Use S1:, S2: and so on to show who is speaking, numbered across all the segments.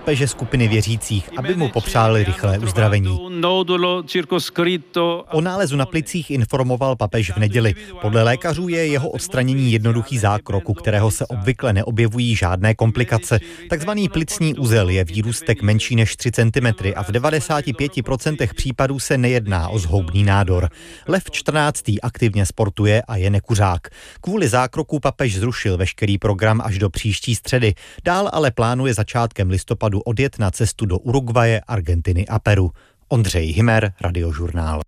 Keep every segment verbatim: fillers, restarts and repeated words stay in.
S1: papeže skupiny věřících, aby mu popřáli rychlé uzdravení. O nálezu na plicích informoval papež v neděli. Podle lékařů je jeho odstranění jednoduchý zákrok, u kterého se obvykle neobjevují žádné komplikace. Takzvaný plicní úzel je výrůstek menší než tři centimetry a v devadesát pět procent případů se nejedná o zhoubný nádor. Lev čtrnáctý aktivně sportuje a je nekuřák. Kvůli zákroku papež zrušil veškerý program až do příští středy. Dál ale plánuje začátkem listopadu odjet na cestu do Uruguaye, Argentiny a Peru. Ondřej Hymer, Radiožurnál.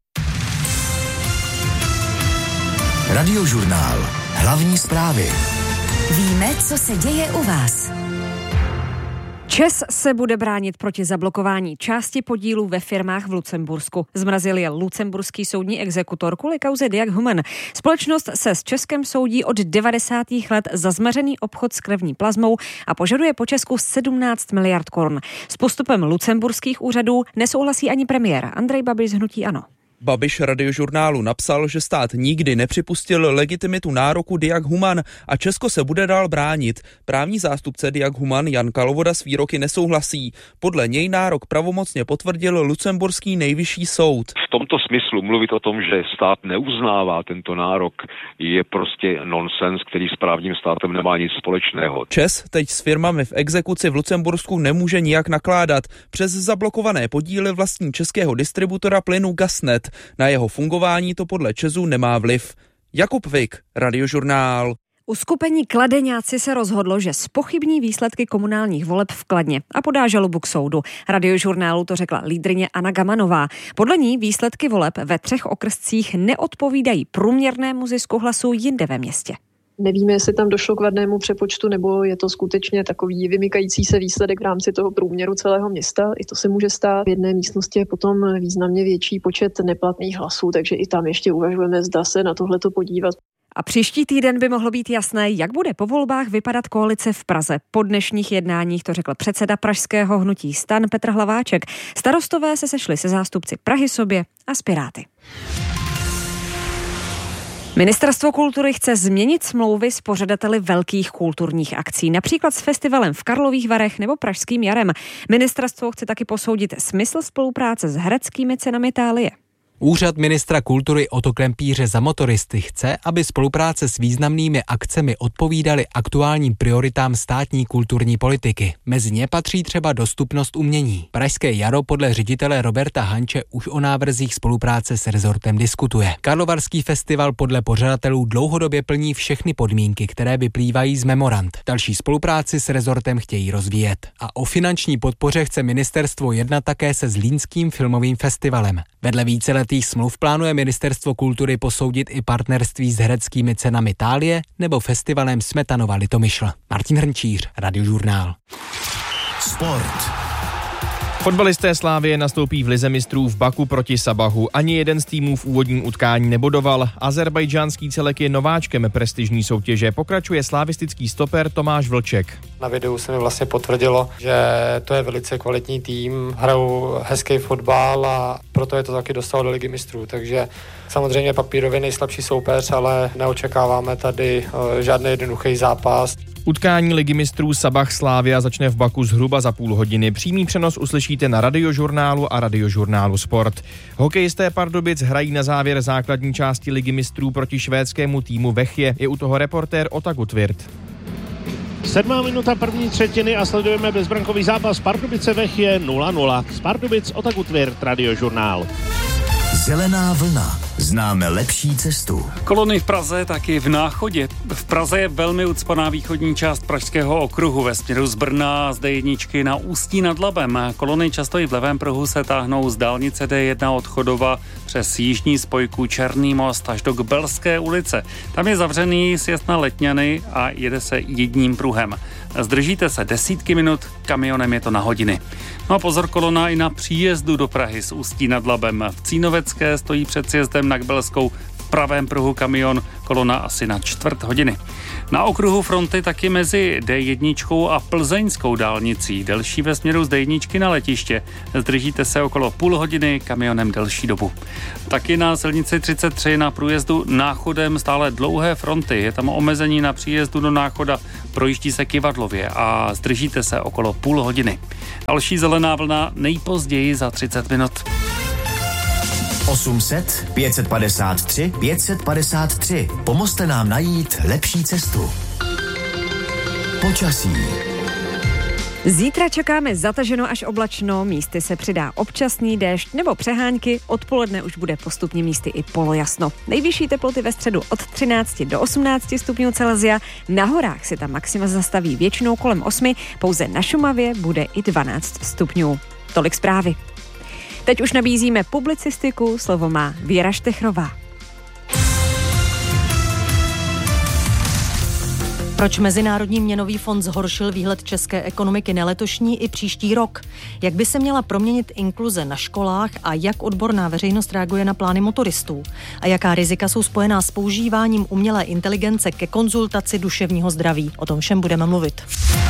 S2: Radiožurnál. Hlavní zprávy.
S3: Víme, co se děje u vás. ČEZ se bude bránit proti zablokování části podílů ve firmách v Lucembursku. Zmrazil je lucemburský soudní exekutor kvůli kauze Diag Human. Společnost se s Českem soudí od devadesátých let za zmařený obchod s krevní plazmou a požaduje po Česku sedmnáct miliard korun. S postupem lucemburských úřadů nesouhlasí ani premiér Andrej Babiš z hnutí ANO.
S4: Babiš Radiožurnálu napsal, že stát nikdy nepřipustil legitimitu nároku Diag Human a Česko se bude dál bránit. Právní zástupce Diag Human Jan Kalovoda s výroky nesouhlasí. Podle něj nárok pravomocně potvrdil lucemburský nejvyšší soud.
S5: V tomto smyslu mluvit o tom, že stát neuznává tento nárok, je prostě nonsens, který s právním státem nemá nic společného.
S4: ČEZ teď s firmami v exekuci v Lucembursku nemůže nijak nakládat. Přes zablokované podíly vlastní českého distributora plynu Gasnet. Na jeho fungování to podle ČEZu nemá vliv. Jakub Vik, Radiožurnál.
S3: Uskupení Kladeňáci se rozhodlo, že zpochybní výsledky komunálních voleb v Kladně a podá žalobu k soudu. Radiožurnálu to řekla lídryně Anna Gamanová. Podle ní výsledky voleb ve třech okrscích neodpovídají průměrnému zisku hlasů jinde ve městě.
S6: Nevíme, jestli tam došlo k vadnému přepočtu, nebo je to skutečně takový vymykající se výsledek v rámci toho průměru celého města. I to se může stát. V jedné místnosti je potom významně větší počet neplatných hlasů, takže i tam ještě uvažujeme, zda se na tohleto podívat.
S3: A příští týden by mohlo být jasné, jak bude po volbách vypadat koalice v Praze. Po dnešních jednáních to řekl předseda pražského hnutí STAN Petr Hlaváček. Starostové se sešli se zástupci Prahy sobě a s Piráty. Ministerstvo kultury chce změnit smlouvy s pořadateli velkých kulturních akcí, například s festivalem v Karlových Varech nebo Pražským jarem. Ministerstvo chce taky posoudit smysl spolupráce s hereckými cenami Thálie.
S7: Úřad ministra kultury Otto Klempíře za motoristy chce, aby spolupráce s významnými akcemi odpovídaly aktuálním prioritám státní kulturní politiky. Mezi ně patří třeba dostupnost umění. Pražské jaro podle ředitele Roberta Hanče už o návrzích spolupráce s rezortem diskutuje. Karlovarský festival podle pořadatelů dlouhodobě plní všechny podmínky, které vyplývají z memorand. Další spolupráci s rezortem chtějí rozvíjet. A o finanční podpoře chce ministerstvo jednat také se Zlínským filmovým festivalem. Vedle víceletých smluv plánuje ministerstvo kultury posoudit i partnerství s hereckými cenami Thálie nebo festivalem Smetanova Litomyšl. Martin Hrnčíř, Radiožurnál.
S2: Sport.
S8: Fotbalisté Slavie nastoupí v lize mistrů v Baku proti Sabahu. Ani jeden z týmů v úvodním utkání nebodoval. Azerbajdžánský celek je nováčkem prestižní soutěže. Pokračuje slavistický stoper Tomáš Vlček.
S9: Na videu se mi vlastně potvrdilo, že to je velice kvalitní tým, hrajou hezký fotbal a proto je to taky dostalo do ligy mistrů. Takže samozřejmě papírově nejslabší soupeř, ale neočekáváme tady žádný jednoduchý zápas.
S8: Utkání ligy mistrů Sabah Slavia začne v Baku zhruba za půl hodiny. Přímý přenos uslyšíte na Radiožurnálu a Radiožurnálu Sport. Hokejisté Pardubic hrají na závěr základní části ligy mistrů proti švédskému týmu Vechje. Je u toho reportér Ota Gutwirth.
S10: Sedmá minuta první třetiny a sledujeme bezbrankový zápas Pardubice Vechje nula nula. Z Pardubic Ota Gutwirth, Radiožurnál.
S2: Zelená vlna. Známe lepší cestu.
S11: Kolony v Praze, taky v Náchodě. V Praze je velmi ucpaná východní část Pražského okruhu ve směru z Brna, z dé jedničky na Ústí nad Labem. Kolony často i v levém pruhu se táhnou z dálnice dé jedna od Chodova přes jižní spojku Černý most až do Kbelské ulice. Tam je zavřený sjezd na Letňany a jede se jedním pruhem. Zdržíte se desítky minut, kamionem je to na hodiny. No a pozor, kolona i na příjezdu do Prahy z Ústí nad Labem. V Cínovecké stojí před sjezdem na Kbelskou v v pravém pruhu kamion, kolona asi na čtvrt hodiny. Na okruhu fronty taky mezi D jedna a plzeňskou dálnicí, delší ve směru z D jedna na letiště. Zdržíte se okolo půl hodiny, kamionem delší dobu. Taky na silnici třicet tři na průjezdu Náchodem stále dlouhé fronty. Je tam omezení na příjezdu do Náchoda, projíždí se Kyvadlově a zdržíte se okolo půl hodiny. Další zelená vlna nejpozději za třicet minut.
S2: osm set, pět padesát tři, pět padesát tři. Pomozte nám najít lepší cestu. Počasí.
S3: Zítra čekáme zataženo až oblačno, místy se přidá občasný déšť nebo přehánky, odpoledne už bude postupně místy i polojasno. Nejvyšší teploty ve středu od třináct do osmnáct stupňů Celsia, na horách se tam maxima zastaví většinou kolem osmi, pouze na Šumavě bude i dvanáct stupňů. Tolik zprávy. Teď už nabízíme publicistiku, slovo má Věra Štechrová.
S12: Proč Mezinárodní měnový fond zhoršil výhled české ekonomiky na letošní i příští rok? Jak by se měla proměnit inkluze na školách a jak odborná veřejnost reaguje na plány motoristů? A jaká rizika jsou spojená s používáním umělé inteligence ke konzultaci duševního zdraví? O tom všem budeme mluvit.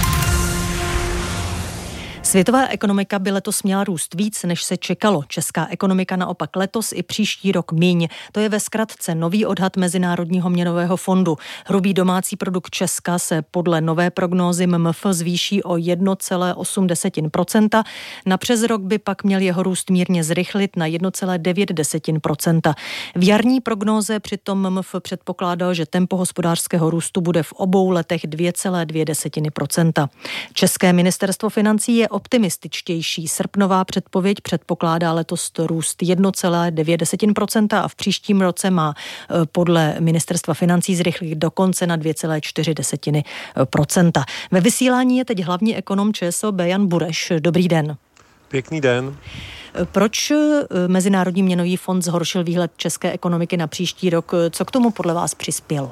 S12: Světová ekonomika by letos měla růst víc, než se čekalo. Česká ekonomika naopak letos i příští rok míň. To je ve zkratce nový odhad Mezinárodního měnového fondu. Hrubý domácí produkt Česka se podle nové prognózy M M F zvýší o jedna celá osm procenta. Na přes rok by pak měl jeho růst mírně zrychlit na jedna celá devět procenta. V jarní prognóze přitom M M F předpokládal, že tempo hospodářského růstu bude v obou letech dva celá dvě procenta. České ministerstvo financí je optimističtější. Srpnová předpověď předpokládá letos růst jedna celá devět procenta a v příštím roce má podle ministerstva financí zrychlit dokonce na dva celá čtyři procenta. Ve vysílání je teď hlavní ekonom ČSOB Jan Bureš. Dobrý den.
S13: Pěkný den.
S12: Proč Mezinárodní měnový fond zhoršil výhled české ekonomiky na příští rok? Co k tomu podle vás přispělo?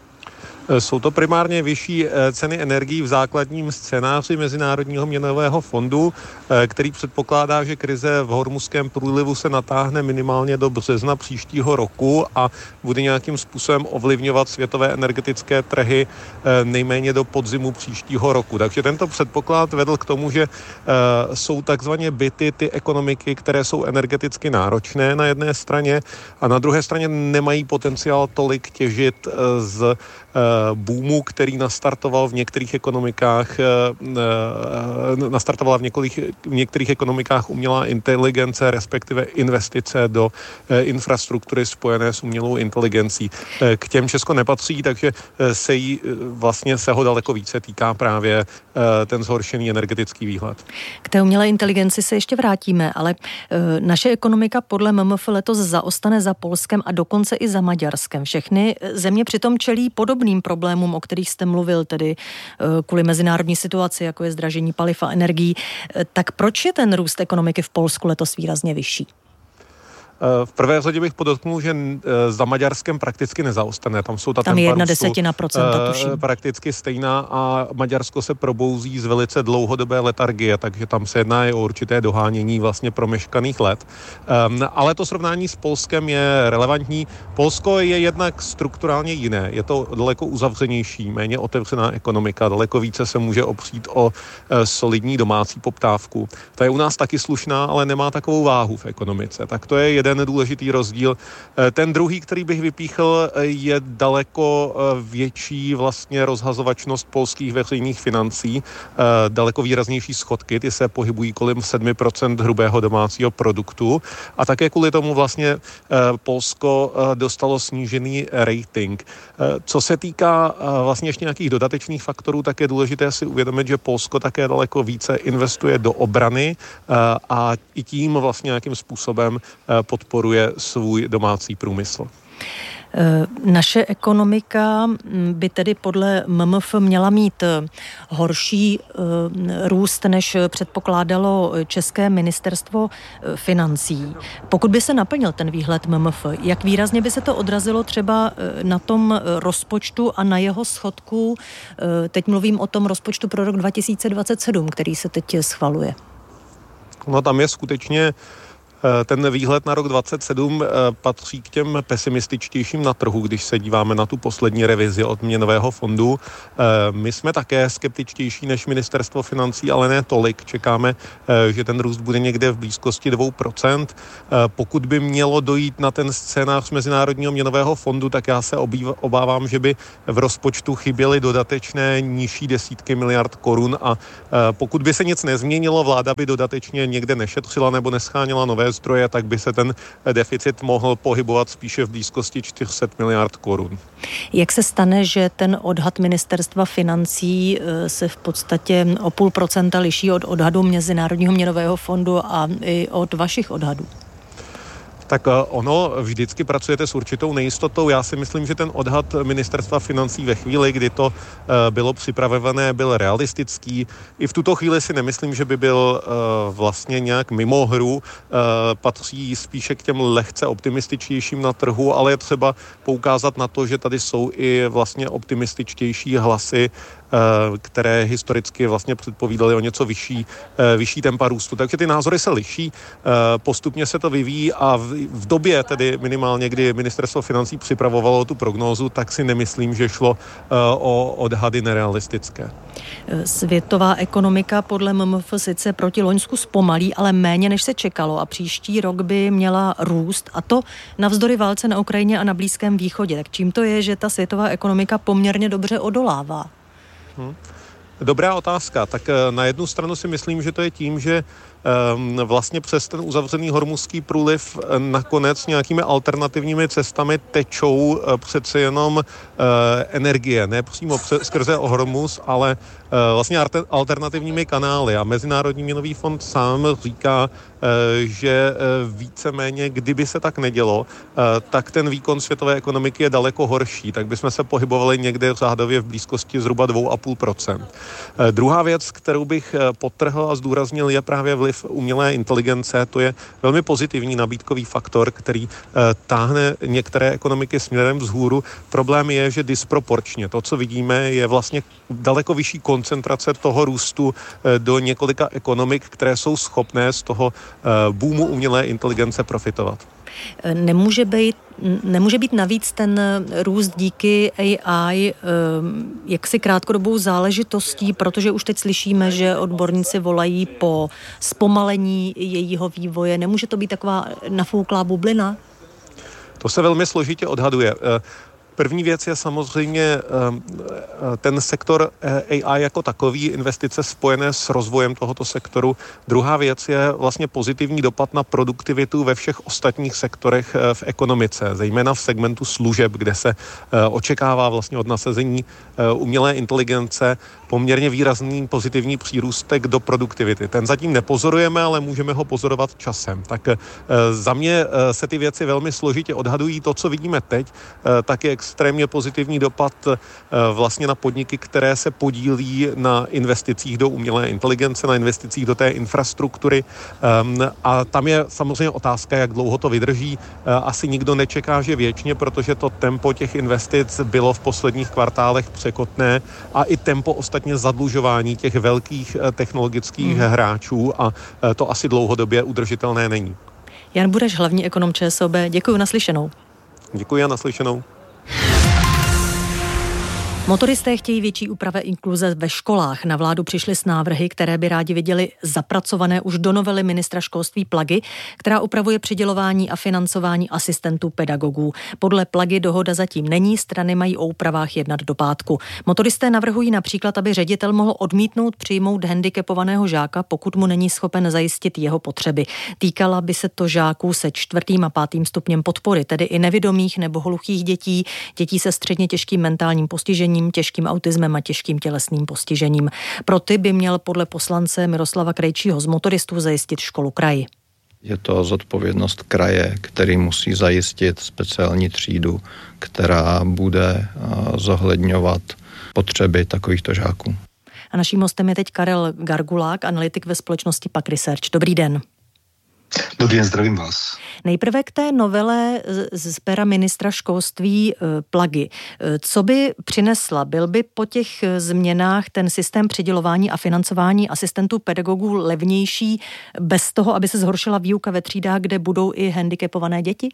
S13: Jsou to primárně vyšší ceny energií v základním scénáři Mezinárodního měnového fondu, který předpokládá, že krize v Hormuzském průlivu se natáhne minimálně do března příštího roku a bude nějakým způsobem ovlivňovat světové energetické trhy nejméně do podzimu příštího roku. Takže tento předpoklad vedl k tomu, že jsou takzvaně bity ty ekonomiky, které jsou energeticky náročné na jedné straně a na druhé straně nemají potenciál tolik těžit z boomu, který nastartoval v některých ekonomikách, nastartovala v některých, v některých ekonomikách umělá inteligence, respektive investice do infrastruktury spojené s umělou inteligencí. K těm Česko nepatří, takže se jí vlastně se ho daleko více týká právě ten zhoršený energetický výhled.
S12: K té umělé inteligenci se ještě vrátíme, ale naše ekonomika podle M M F letos zaostane za Polskem a dokonce i za Maďarskem. Všechny země přitom čelí podobným problémům, o kterých jste mluvil, tedy kvůli mezinárodní situaci, jako je zdražení paliv a energií. Tak proč je ten růst ekonomiky v Polsku letos výrazně vyšší?
S13: V prvé řadě bych podotknul, že za Maďarskem prakticky nezaostane. Tam jsou ta
S12: Tam je jedna desetina procenta, tuším.
S13: Prakticky stejná a Maďarsko se probouzí z velice dlouhodobé letargie, takže tam se jedná i o určité dohánění vlastně promeškaných let. Ale to srovnání s Polskem je relevantní. Polsko je jednak strukturálně jiné. Je to daleko uzavřenější, méně otevřená ekonomika, daleko více se může opřít o solidní domácí poptávku. Ta je u nás taky slušná, ale nemá takovou váhu v ekonomice. Tak to je jeden důležitý rozdíl. Ten druhý, který bych vypíchl, je daleko větší vlastně rozhazovačnost polských veřejných financí, daleko výraznější schodky, ty se pohybují kolem sedm procent hrubého domácího produktu a také kvůli tomu vlastně Polsko dostalo snížený rating. Co se týká vlastně ještě nějakých dodatečných faktorů, tak je důležité si uvědomit, že Polsko také daleko více investuje do obrany a i tím vlastně nějakým způsobem podporuje svůj domácí průmysl.
S12: Naše ekonomika by tedy podle M M F měla mít horší růst, než předpokládalo České ministerstvo financí. Pokud by se naplnil ten výhled M M F, jak výrazně by se to odrazilo třeba na tom rozpočtu a na jeho schodku? Teď mluvím o tom rozpočtu pro rok dva tisíce dvacet sedm, který se teď schvaluje.
S13: No tam je skutečně Ten výhled na rok dvacet sedm patří k těm pesimističtějším na trhu, když se díváme na tu poslední revizi od měnového fondu. My jsme také skeptičtější než ministerstvo financí, ale ne tolik. Čekáme, že ten růst bude někde v blízkosti dvou procent. Pokud by mělo dojít na ten scénář Mezinárodního měnového fondu, tak já se obávám, že by v rozpočtu chyběly dodatečné nižší desítky miliard korun a pokud by se nic nezměnilo, vláda by dodatečně někde nešetřila nebo nescháněla nové zdroje, tak by se ten deficit mohl pohybovat spíše v blízkosti čtyři sta miliard korun.
S12: Jak se stane, že ten odhad ministerstva financí se v podstatě o půl procenta liší od odhadu Mezinárodního měnového fondu a i od vašich odhadů?
S13: Tak ono, vždycky pracujete s určitou nejistotou. Já si myslím, že ten odhad ministerstva financí ve chvíli, kdy to bylo připravené, byl realistický. I v tuto chvíli si nemyslím, že by byl vlastně nějak mimo hru. Patří spíše k těm lehce optimističtějším na trhu, ale je třeba poukázat na to, že tady jsou i vlastně optimističtější hlasy, které historicky vlastně předpovídaly o něco vyšší, vyšší tempa růstu. Takže ty názory se liší, postupně se to vyvíjí a v, v době tedy minimálně, kdy ministerstvo financí připravovalo tu prognózu, tak si nemyslím, že šlo o odhady nerealistické.
S12: Světová ekonomika podle M M F sice proti loňsku zpomalí, ale méně než se čekalo a příští rok by měla růst a to navzdory válce na Ukrajině a na Blízkém východě. Tak čím to je, že ta světová ekonomika poměrně dobře odolává?
S13: Hmm. Dobrá otázka. Tak na jednu stranu si myslím, že to je tím, že vlastně přes ten uzavřený hormuzský průliv nakonec nějakými alternativními cestami tečou přece jenom energie, ne přímo skrze Hormuz, ale vlastně alternativními kanály. A Mezinárodní měnový fond sám říká, že víceméně, kdyby se tak nedělo, tak ten výkon světové ekonomiky je daleko horší, tak bychom se pohybovali někde řádově v blízkosti zhruba dvě celá pět procenta. Druhá věc, kterou bych podtrhl a zdůraznil, je právě vliv umělé inteligence. To je velmi pozitivní nabídkový faktor, který táhne některé ekonomiky směrem vzhůru. Problém je, že disproporčně to, co vidíme, je vlastně daleko vyšší koncentrace toho růstu do několika ekonomik, které jsou schopné z toho boomu umělé inteligence profitovat.
S12: Nemůže být, nemůže být navíc ten růst díky A I jaksi krátkodobou záležitostí, protože už teď slyšíme, že odborníci volají po zpomalení jejího vývoje. Nemůže to být taková nafouklá bublina?
S13: To se velmi složitě odhaduje. První věc je samozřejmě ten sektor A I jako takový, investice spojené s rozvojem tohoto sektoru. Druhá věc je vlastně pozitivní dopad na produktivitu ve všech ostatních sektorech v ekonomice, zejména v segmentu služeb, kde se očekává vlastně od nasazení umělé inteligence poměrně výrazný pozitivní přírůstek do produktivity. Ten zatím nepozorujeme, ale můžeme ho pozorovat časem. Tak za mě se ty věci velmi složitě odhadují. To, co vidíme teď, tak je extrémně pozitivní dopad vlastně na podniky, které se podílí na investicích do umělé inteligence, na investicích do té infrastruktury. A tam je samozřejmě otázka, jak dlouho to vydrží. Asi nikdo nečeká, že věčně, protože to tempo těch investic bylo v posledních kvartálech překotné a i tempo ostatně zadlužování těch velkých technologických hmm. hráčů a to asi dlouhodobě udržitelné není.
S12: Jan Bureš, hlavní ekonom ČSOB, děkuji, naslyšenou.
S13: Děkuji a naslyšenou.
S12: Motoristé chtějí větší úprava inkluze ve školách. Na vládu přišly s návrhy, které by rádi viděli zapracované už do novely ministra školství Plagy, která upravuje přidělování a financování asistentů pedagogů. Podle Plagy dohoda zatím není, strany mají o úpravách jednat do pátku. Motoristé navrhují například, aby ředitel mohl odmítnout přijmout handicapovaného žáka, pokud mu není schopen zajistit jeho potřeby. Týkala by se to žáků se čtvrtým a pátým stupněm podpory, tedy i nevidomých nebo hluchých dětí, dětí se středně těžkým mentálním postižením, těžkým autismem a těžkým tělesným postižením. Pro ty by měl podle poslance Miroslava Krejčího z motoristů zajistit školu kraji.
S14: Je to zodpovědnost kraje, který musí zajistit speciální třídu, která bude zohledňovat potřeby takovýchto žáků.
S12: A naším hostem je teď Karel Gargulák, analytik ve společnosti Pak Research. Dobrý den.
S15: Dobrý den, zdravím vás.
S12: Nejprve k té novele z pera ministra školství Plagy. Co by přinesla? Byl by po těch změnách ten systém přidělování a financování asistentů pedagogů levnější bez toho, aby se zhoršila výuka ve třídách, kde budou i handicapované děti?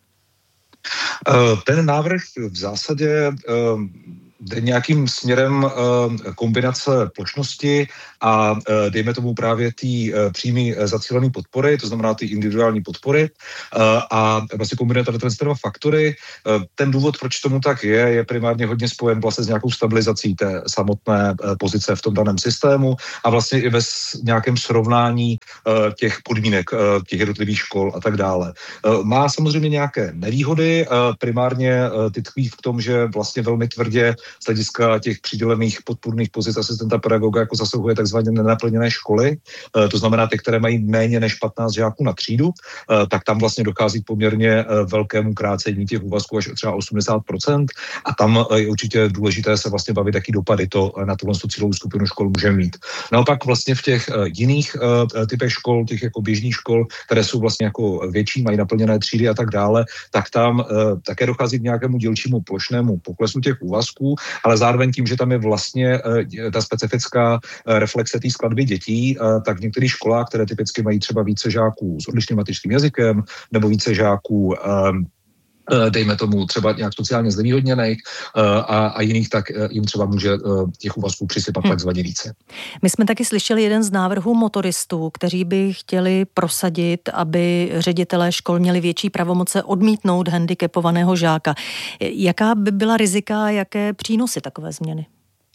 S15: Ten návrh v zásadě jde nějakým směrem kombinace plošnosti a dejme tomu právě ty přímý zacílené podpory, to znamená ty individuální podpory a vlastně kombinuje tady ty dva faktory. Ten důvod, proč tomu tak je, je primárně hodně spojen vlastně s nějakou stabilizací té samotné pozice v tom daném systému a vlastně i ve nějakém srovnání těch podmínek těch jednotlivých škol a tak dále. Má samozřejmě nějaké nevýhody, primárně ty tkví v tom, že vlastně velmi tvrdě z hlediska těch přidělených podpůrných pozic asistenta pedagoga jako zasahuje takzvaně nenaplněné školy, to znamená ty, které mají méně než patnáct žáků na třídu, tak tam vlastně dochází k poměrně velkému krácení těch úvazků až třeba osmdesát procent a tam je určitě důležité se vlastně bavit, jaký dopady to na tuhle cílovou skupinu škol může mít. Naopak vlastně v těch jiných typech škol, těch jako běžných škol, které jsou vlastně jako větší, mají naplněné třídy a tak dále, tak tam také dochází k nějakému dílčímu plošnému poklesu těch úvazků, ale zároveň tím, že tam je vlastně ta specifická reflexe té skladby dětí, tak v některých školách, které typicky mají třeba více žáků s odlišným matematickým jazykem nebo více žáků dejme tomu třeba nějak sociálně znevýhodněných a, a jiných, tak jim třeba může těch úvazků přisypat hmm. takzvaně více.
S12: My jsme taky slyšeli jeden z návrhů motoristů, kteří by chtěli prosadit, aby ředitelé škol měli větší pravomoce odmítnout handicapovaného žáka. Jaká by byla rizika a jaké přínosy takové změny?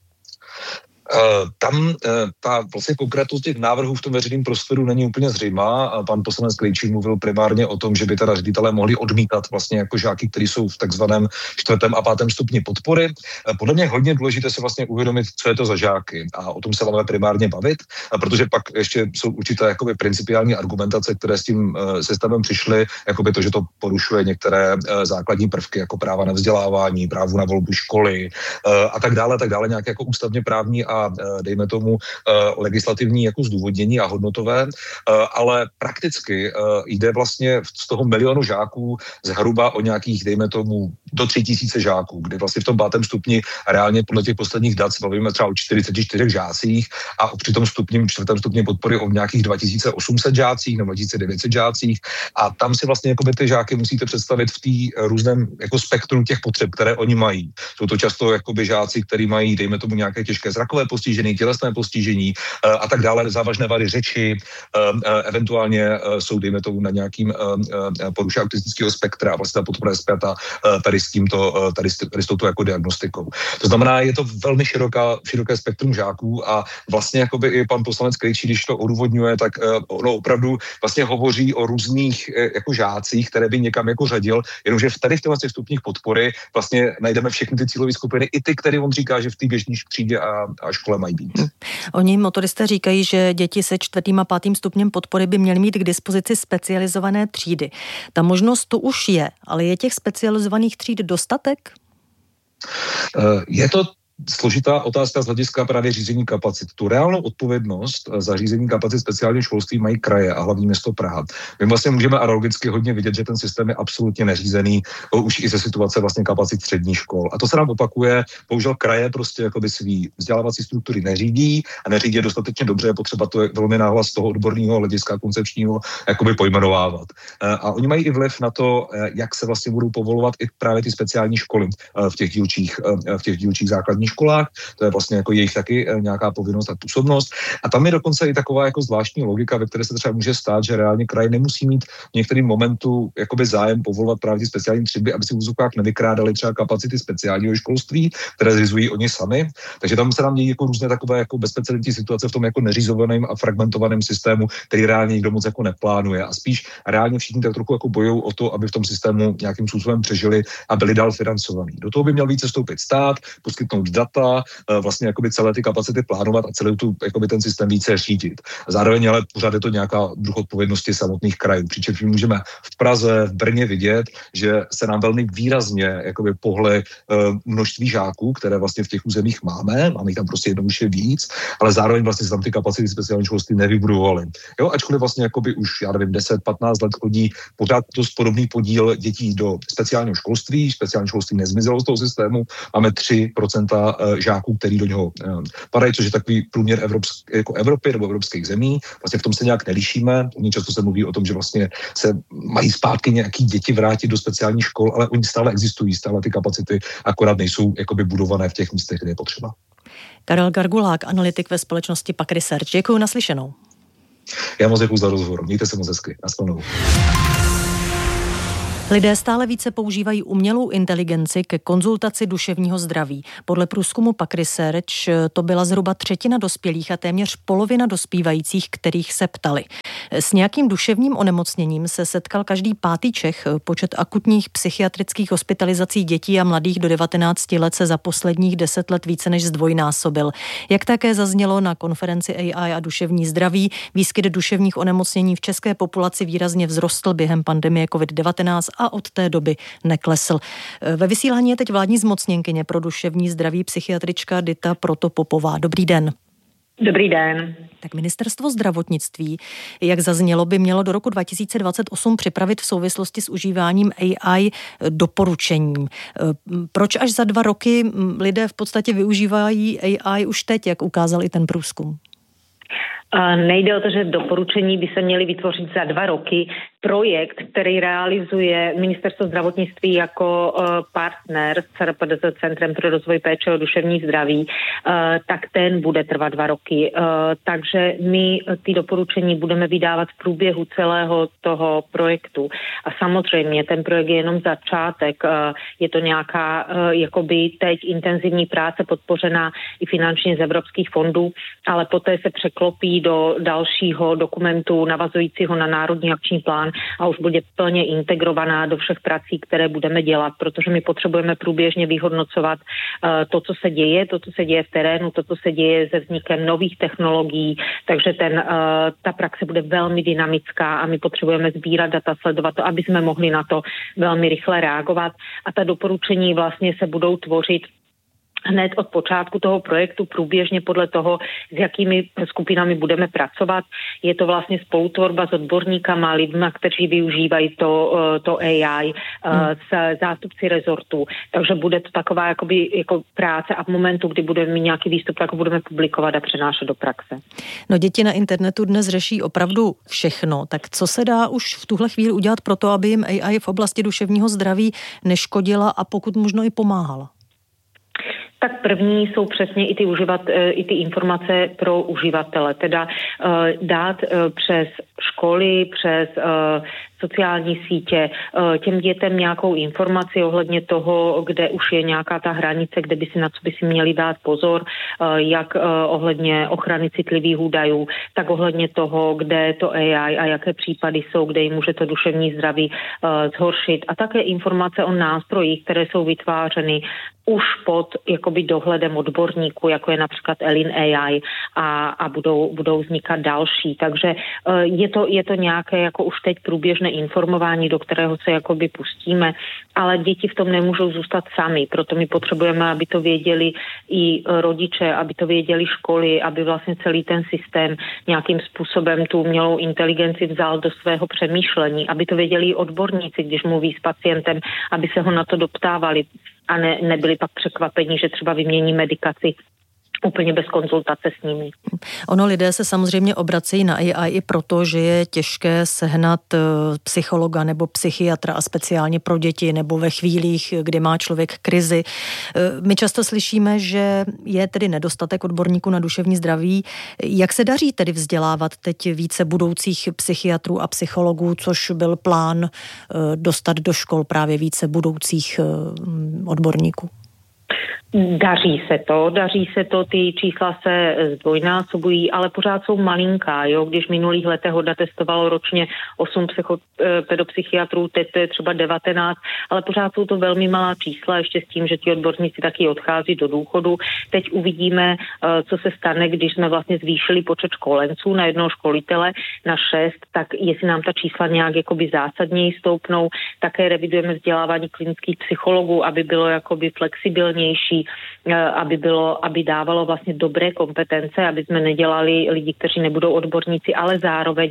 S15: Tam ta vlastně konkrétnost těch návrhů v tom veřejném prostoru není úplně zřejmá. Pan poslanec Krejčí mluvil primárně o tom, že by teda ředitelé mohli odmítat vlastně jako žáky, kteří jsou v takzvaném čtvrtém a pátém stupni podpory. Podle mě je hodně důležité se vlastně uvědomit, co je to za žáky a o tom se máme primárně bavit, protože pak ještě jsou určité jakoby principiální argumentace, které s tím systémem přišly, jakoby to, že to porušuje některé základní prvky jako práva na vzdělávání, právo na volbu školy a tak dále, tak dále, nějaké jako ústavně právní a dejme tomu legislativní jako zdůvodnění a hodnotové, ale prakticky jde vlastně z toho milionu žáků zhruba o nějakých, dejme tomu, do tři tisíce žáků, kdy vlastně v tom pátém stupni reálně podle těch posledních dat se bavíme třeba o čtyřicet čtyři žácích a při tom stupním, čtvrtém stupni podpory o nějakých dva tisíce osm set žácích nebo dva tisíce devět set žácích a tam si vlastně jako by ty žáky musíte představit v té různém jako spektru těch potřeb, které oni mají. Jsou to často jakoby žáci, kteří mají, dejme tomu, nějaké těžké zrakové postižení, tělesné postižení a tak dále, závažné vady řeči, eventuálně jsou, dejme tomu, na nějakým poruše autistického spektra a vlastně ta podpora je zpěta tady s tímto, tady s, tady s touto jako diagnostikou. To znamená, je to velmi široká, široké spektrum žáků a vlastně jakoby i pan poslanec Krejčí, když to odůvodňuje, tak ono opravdu vlastně hovoří o různých jako žácích, které by někam jako řadil, jenomže tady v těch stupních podpory vlastně najdeme všechny ty cílové skupiny, i ty, které on říká, že v té běžné třídě a, a škole mají být.
S12: Hmm. Oni motoristé říkají, že děti se čtvrtým a pátým stupněm podpory by měly mít k dispozici specializované třídy. Ta možnost to už je, ale je těch specializovaných tříd dostatek?
S15: Je to složitá otázka z hlediska právě řízení kapacit. Tu reálnou odpovědnost za řízení kapacit speciálního školství mají kraje a hlavní město Praha. My vlastně můžeme analogicky hodně vidět, že ten systém je absolutně neřízený už i ze situace vlastně kapacit středních škol. A to se nám opakuje, bohužel kraje prostě jakoby svý vzdělávací struktury neřídí a neřídí je dostatečně dobře, je potřeba to velmi náhlas z toho odborného hlediska koncepčního jakoby pojmenovávat. A oni mají i vliv na to, jak se vlastně budou povolovat i právě ty speciální školy v těch dílčích, v těch dílčích základních školách, to je vlastně jako jejich taky nějaká povinnost a působnost. A tam je dokonce i taková jako zvláštní logika, ve které se třeba může stát, že reálně kraj nemusí mít v některém momentu jakoby zájem povolovat právě speciální třídy, aby si v úzovkách nevykrádali třeba kapacity speciálního školství, které zřizují oni sami. Takže tam se nám dějí jako různé takové jako bezprecedentní situace v tom jako neřízovaném a fragmentovaném systému, který reálně nikdo moc jako neplánuje. A spíš reálně všichni tak trochu jako bojují o to, aby v tom systému nějakým způsobem přežili a byli dál financovaní. Do toho by měl více vstoupit stát, poskytnout data, vlastně jakoby celé ty kapacity plánovat a celý tu, jakoby ten systém více řídit. Zároveň ale pořád je to nějaká druh odpovědnosti samotných krajů. Přičemž můžeme v Praze, v Brně vidět, že se nám velmi výrazně jakoby pohle množství žáků, které vlastně v těch územích máme, máme jich tam prostě jednoduše víc, ale zároveň vlastně se tam ty kapacity speciálního školství nevybudovaly. Jo, ačkoliv vlastně jakoby už, já nevím, deset patnáct let chodí pořád dost podobný podíl dětí do speciálního školství, speciální školství nezmizelo z toho systému, máme tři procenta žáků, který do něho padají, což je takový průměr evropsk, jako Evropy nebo evropských zemí. Vlastně v tom se nějak nelišíme. Oni často se mluví o tom, že vlastně se mají zpátky nějaký děti vrátit do speciálních škol, ale oni stále existují, stále ty kapacity akorát nejsou jakoby budované v těch místech, kde je potřeba.
S12: Karel Gargulák, analytik ve společnosti Pak Research. Děkuji, naslyšenou.
S15: Já moc děkuji za rozhovor. Mějte se moc hezky. Naschledanou.
S12: Lidé stále více používají umělou inteligenci ke konzultaci duševního zdraví. Podle průzkumu Pak Research to byla zhruba třetina dospělých a téměř polovina dospívajících, kterých se ptali. S nějakým duševním onemocněním se setkal každý pátý Čech. Počet akutních psychiatrických hospitalizací dětí a mladých do devatenácti let se za posledních deset let více než zdvojnásobil. Jak také zaznělo na konferenci A I a duševní zdraví, výskyt duševních onemocnění v české populaci výrazně vzrostl během pandemie covid devatenáct a od té doby neklesl. Ve vysílání je teď vládní zmocněnkyně pro duševní zdraví psychiatrička Dita Protopopová. Dobrý den.
S16: Dobrý den.
S12: Tak ministerstvo zdravotnictví, jak zaznělo, by mělo do roku dva tisíce dvacet osm připravit v souvislosti s užíváním A I doporučením. Proč až za dva roky lidé v podstatě využívají A I už teď, jak ukázal i ten průzkum?
S16: Nejde o to, že doporučení by se měly vytvořit za dva roky. Projekt, který realizuje Ministerstvo zdravotnictví jako partner s C R P D Z, Centrem pro rozvoj péče o duševní zdraví, tak ten bude trvat dva roky. Takže my ty doporučení budeme vydávat v průběhu celého toho projektu. A samozřejmě ten projekt je jenom začátek. Je to nějaká jakoby teď intenzivní práce podpořená i finančně z evropských fondů, ale poté se překlopí do dalšího dokumentu navazujícího na národní akční plán a už bude plně integrovaná do všech prací, které budeme dělat, protože my potřebujeme průběžně vyhodnocovat uh, to, co se děje, to, co se děje v terénu, to, co se děje se vznikem nových technologií, takže ten, uh, ta praxe bude velmi dynamická a my potřebujeme sbírat data, sledovat to, aby jsme mohli na to velmi rychle reagovat a ta doporučení vlastně se budou tvořit hned od počátku toho projektu průběžně podle toho, s jakými skupinami budeme pracovat. Je to vlastně spolutvorba s odborníkama, lidmi, kteří využívají to, to A I, hmm. s zástupci rezortů. Takže bude to taková jakoby, jako práce a v momentu, kdy budeme mít nějaký výstup, tak ho budeme publikovat a přenášet do praxe.
S12: No, děti na internetu dnes řeší opravdu všechno. Tak co se dá už v tuhle chvíli udělat pro to, aby jim A I v oblasti duševního zdraví neškodila a pokud možno i pomáhala?
S16: Tak první jsou přesně i ty, uživat, i ty informace pro uživatele, teda uh, dát uh, přes školy, přes uh, sociální sítě, uh, těm dětem nějakou informaci ohledně toho, kde už je nějaká ta hranice, kde by si na co by si měli dát pozor, uh, jak uh, ohledně ochrany citlivých údajů, tak ohledně toho, kde to A I a jaké případy jsou, kde jim může to duševní zdraví uh, zhoršit a také informace o nástrojích, které jsou vytvářeny už pod jakoby dohledem odborníků, jako je například Elin A I a, a budou, budou vznikat další. Takže uh, je to, je to nějaké jako už teď průběžné informování, do kterého se jakoby pustíme, ale děti v tom nemůžou zůstat sami, proto my potřebujeme, aby to věděli i rodiče, aby to věděli školy, aby vlastně celý ten systém nějakým způsobem tu umělou inteligenci vzal do svého přemýšlení, aby to věděli i odborníci, když mluví s pacientem, aby se ho na to doptávali a ne, nebyli pak překvapení, že třeba vymění medikaci úplně bez konzultace s nimi.
S12: Ono lidé se samozřejmě obracejí na A I i proto, že je těžké sehnat psychologa nebo psychiatra a speciálně pro děti nebo ve chvílích, kdy má člověk krizi. My často slyšíme, že je tedy nedostatek odborníků na duševní zdraví. Jak se daří tedy vzdělávat teď více budoucích psychiatrů a psychologů, což byl plán dostat do škol právě více budoucích odborníků?
S16: Daří se to, daří se to, ty čísla se zdvojnásobují, ale pořád jsou malinká, jo, když v minulých letech Hoda testovalo ročně osm psycho, pedopsychiatrů, teď to je třeba devatenáct, ale pořád jsou to velmi malá čísla, ještě s tím, že ti odborníci taky odchází do důchodu. Teď uvidíme, co se stane, když jsme vlastně zvýšili počet školenců na jednoho školitele na šest, tak jestli nám ta čísla nějak jakoby zásadněji stoupnou, také revidujeme vzdělávání klinických psychologů, aby bylo jakoby flexibilnější, aby bylo, aby dávalo vlastně dobré kompetence, aby jsme nedělali lidi, kteří nebudou odborníci, ale zároveň,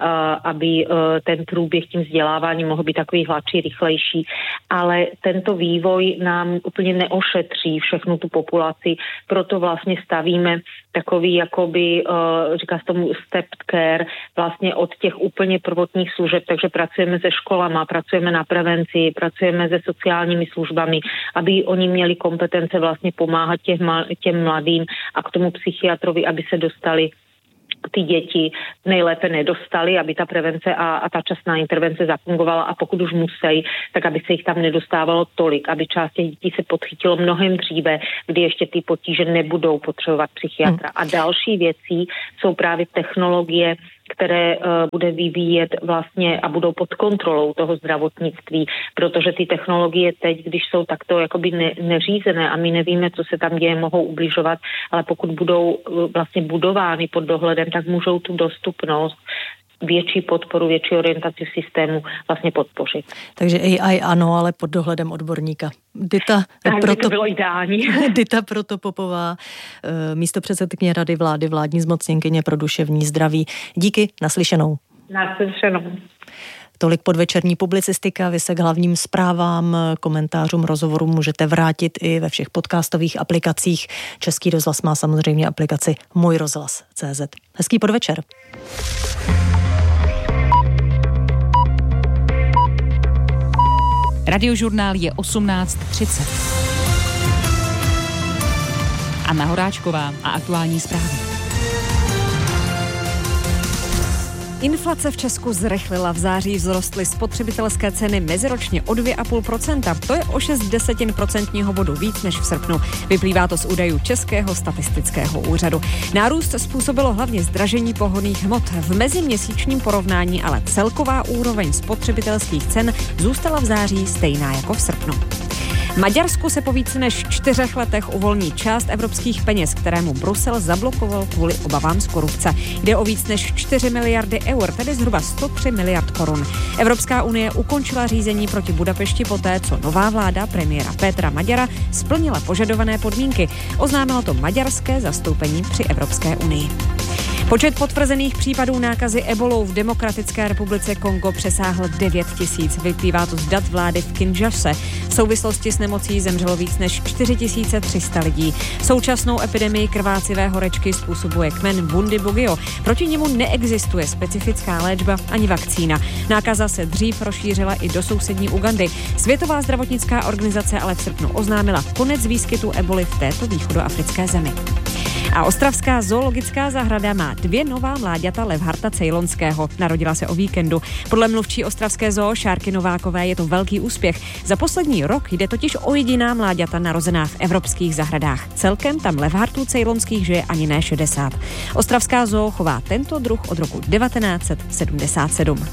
S16: aby ten průběh tím vzděláváním mohl být takový hladší, rychlejší. Ale tento vývoj nám úplně neošetří všechnu tu populaci, proto vlastně stavíme takový, jakoby, říká se tomu step care, vlastně od těch úplně prvotních služeb, takže pracujeme se školama, pracujeme na prevenci, pracujeme se sociálními službami, aby oni měli kompetence vlastně pomáhat těm, těm mladým a k tomu psychiatrovi, aby se dostali ty děti nejlépe nedostali, aby ta prevence a, a ta časná intervence zafungovala a pokud už musí, tak aby se jich tam nedostávalo tolik, aby část těch dětí se podchytilo mnohem dříve, kdy ještě ty potíže nebudou potřebovat psychiatra. Hmm. A další věcí jsou právě technologie, které uh, bude vyvíjet vlastně a budou pod kontrolou toho zdravotnictví, protože ty technologie teď, když jsou takto jakoby ne, neřízené a my nevíme, co se tam děje, mohou ubližovat, ale pokud budou uh, vlastně budovány pod dohledem, tak můžou tu dostupnost, větší podporu, větší orientaci v systému vlastně podpořit.
S12: Takže A I ano, ale pod dohledem odborníka. Dita, proto,
S16: to bylo ideální.
S12: Dita Protopopová, místopředsedkyně Rady vlády, vládní zmocněnkyně pro duševní zdraví. Díky, naslyšenou.
S16: Naslyšenou.
S12: Tolik podvečerní publicistika, vy se k hlavním zprávám, komentářům, rozhovorům můžete vrátit i ve všech podcastových aplikacích. Český rozhlas má samozřejmě aplikaci Můj rozhlas tečka cé zet. Hezký podvečer.
S17: Radiožurnál je osmnáct třicet. Anna Horáčková a aktuální zprávy.
S3: Inflace v Česku zrychlila. V září vzrostly spotřebitelské ceny meziročně o dvě celá pět procenta. To je o šest desetin procentního bodu víc než v srpnu. Vyplývá to z údajů Českého statistického úřadu. Nárůst způsobilo hlavně zdražení pohonných hmot. V meziměsíčním porovnání ale celková úroveň spotřebitelských cen zůstala v září stejná jako v srpnu. Maďarsku se po více než čtyřech letech uvolní část evropských peněz, kterému Brusel zablokoval kvůli obavám z korupce. Jde o víc než čtyři miliardy eur, tedy zhruba sto tři miliard korun. Evropská unie ukončila řízení proti Budapešti poté, co nová vláda premiéra Petra Maďara splnila požadované podmínky. Oznámilo to maďarské zastoupení při Evropské unii. Počet potvrzených případů nákazy ebolou v Demokratické republice Kongo přesáhl devět tisíc. Vyplývá to z dat vlády v Kinshase. V souvislosti s nemocí zemřelo víc než čtyři tisíce tři sta lidí. Současnou epidemii krvácivé horečky způsobuje kmen Bundibugyo. Proti němu neexistuje specifická léčba ani vakcína. Nákaza se dřív rozšířila i do sousední Ugandy. Světová zdravotnická organizace ale v srpnu oznámila konec výskytu eboli v této východoafrické zemi. A ostravská zoologická zahrada má dvě nová mláďata levharta cejlonského. Narodila se o víkendu. Podle mluvčí ostravské zoo Šárky Novákové je to velký úspěch. Za poslední rok jde totiž o jediná mláďata narozená v evropských zahradách. Celkem tam levhartů cejlonských žije ani ne šedesát. Ostravská zoo chová tento druh od roku devatenáct set sedmdesát sedm.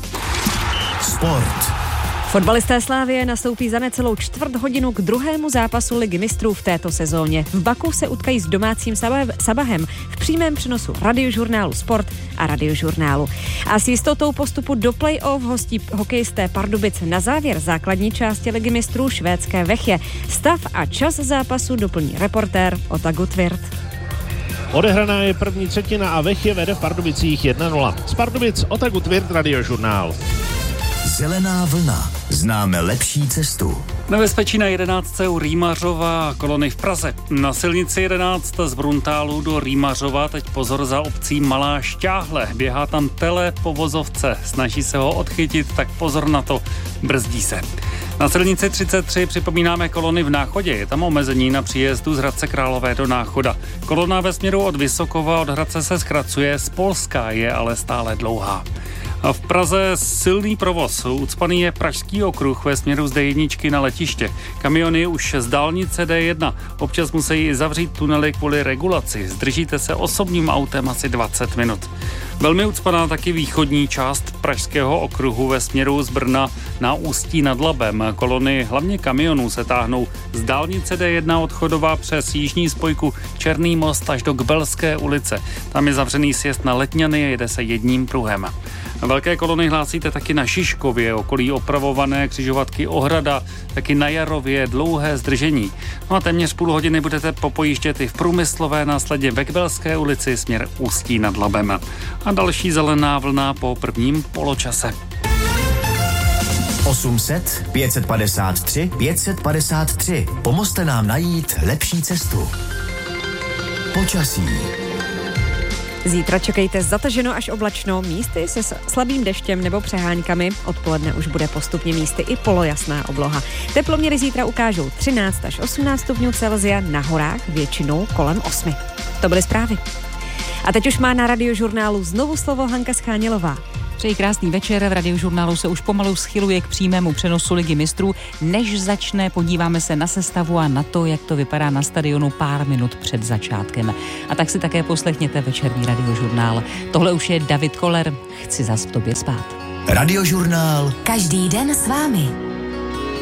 S2: Sport.
S3: Fotbalisté Slavie nastoupí za necelou čtvrt hodinu k druhému zápasu Ligy mistrů v této sezóně. V Baku se utkají s domácím Sabahem v přímém přenosu Radiožurnálu Sport a Radiožurnálu. A s jistotou postupu do play-off hostí hokejisté Pardubic na závěr základní části Ligy mistrů švédské Vechje. Stav a čas zápasu doplní reportér Ota Gutwirth.
S10: Odehraná je první třetina a Vechje vede v Pardubicích jedna nula. Z Pardubic Ota Gutwirth, Radiožurnál.
S2: Zelená vlna. Známe lepší cestu.
S11: Nebezpečí na jedenáctce u Rýmařova, kolony v Praze. Na silnici jedenáct z Bruntálu do Rýmařova teď pozor za obcí Malá Šťáhle. Běhá tam tele po vozovce. Snaží se ho odchytit, tak pozor na to. Brzdí se. Na silnici třicet tři připomínáme kolony v Náchodě. Je tam omezení na příjezdu z Hradce Králové do Náchoda. Kolona ve směru od Vysokova od Hradce se zkracuje, z Polska je ale stále dlouhá. A v Praze silný provoz. Ucpaný je Pražský okruh ve směru z D jedna na letiště. Kamiony už z dálnice D jedna. Občas musí zavřít tunely kvůli regulaci. Zdržíte se osobním autem asi dvacet minut. Velmi ucpaná taky východní část Pražského okruhu ve směru z Brna na Ústí nad Labem. Kolony hlavně kamionů se táhnou z dálnice D jedna od Chodova přes jižní spojku Černý most až do Kbelské ulice. Tam je zavřený sjezd na Letňany a jede se jedním pruhem. Velké kolony hlásíte taky na Šiškově, okolí opravované křižovatky Ohrada, taky na Jarově dlouhé zdržení. No a téměř půl hodiny budete popojíždět i v Průmyslové, následně ve Kbelské ulici směr Ústí nad Labem. A další zelená vlna po prvním poločase.
S2: osm set, pět set padesát tři, pět set padesát tři. Pomozte nám najít lepší cestu. Počasí.
S3: Zítra čekejte zataženo až oblačno, místy se slabým deštěm nebo přeháňkami. Odpoledne už bude postupně místy i polojasná obloha. Teploměry zítra ukážou třináct až osmnáct stupňů Celsia, na horách většinou kolem osmi. To byly zprávy. A teď už má na Radiožurnálu znovu slovo Hanka Schánělová.
S17: Přeji krásný večer, v Radiožurnálu se už pomalu schyluje k přímému přenosu Ligy mistrů. Než začne, podíváme se na sestavu a na to, jak to vypadá na stadionu pár minut před začátkem. A tak si také poslechněte večerní Radiožurnál. Tohle už je David Koller, chci zas v tobě spát.
S2: Radiožurnál.
S18: Každý den s vámi.